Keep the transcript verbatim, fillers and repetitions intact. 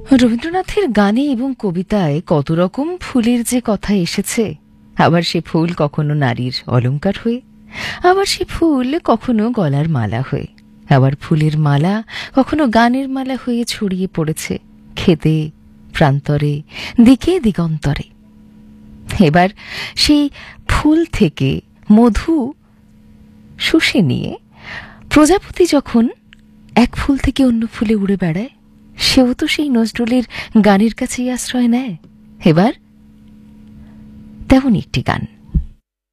রবীন্দ্রনাথের গানে এবং কবিতায় কত রকম ফুলের যে কথা এসেছে। আবার সে ফুল কখনো নারীর অলংকার হয়ে, আবার সে ফুল কখনো গলার মালা হয়ে, আবার ফুলের মালা কখনো গানের মালা হয়ে ছড়িয়ে পড়েছে খেতে, প্রান্তরে, দিকে দিগন্তরে। এবার সেই ফুল থেকে মধু শুষে নিয়ে প্রজাপতি যখন এক ফুল থেকে অন্য ফুলে উড়ে বেড়ায়, সেও তো সেই নজরুলের গানের কাছেই আশ্রয় নেয়। এবার তেমন একটি গান।